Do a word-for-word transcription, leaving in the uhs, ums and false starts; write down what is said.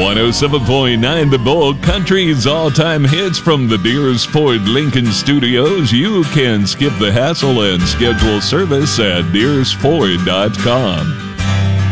one oh seven point nine The Bull, country's all-time hits from the Deers Ford Lincoln Studios. You can skip the hassle and schedule service at deers ford dot com.